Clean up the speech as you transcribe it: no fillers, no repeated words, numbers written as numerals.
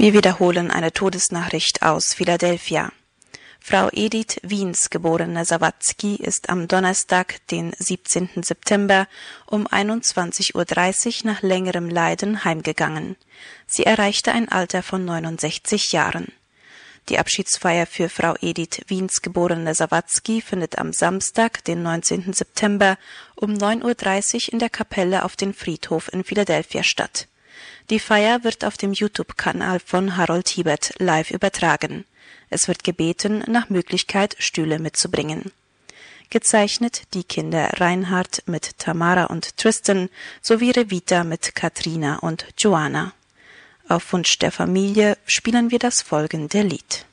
Wir wiederholen eine Todesnachricht aus Philadelphia. Frau Edith Wiens, geborene Sawatzki, ist am Donnerstag, den 17. September, um 21:30 Uhr nach längerem Leiden heimgegangen. Sie erreichte ein Alter von 69 Jahren. Die Abschiedsfeier für Frau Edith Wiens, geborene Sawatzki, findet am Samstag, den 19. September, um 9:30 Uhr in der Kapelle auf dem Friedhof in Philadelphia statt. Die Feier wird auf dem YouTube-Kanal von Harold Hiebert live übertragen. Es wird gebeten, nach Möglichkeit Stühle mitzubringen. Gezeichnet die Kinder Reinhard mit Tamara und Tristan sowie Revita mit Katrina und Joanna. Auf Wunsch der Familie spielen wir das folgende Lied.